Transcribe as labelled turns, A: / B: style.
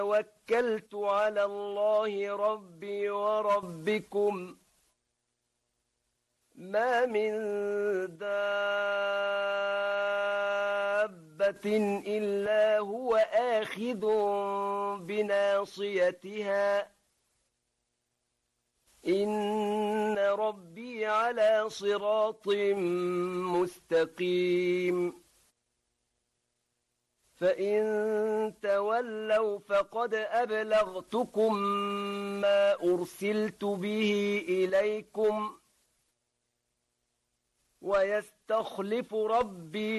A: توكلت على الله ربي وربكم ما من دابة إلا هو آخذ بناصيتها إن ربي على صراط مستقيم فإن تولوا فقد أبلغتكم ما أرسلت به إليكم ويستخلف ربي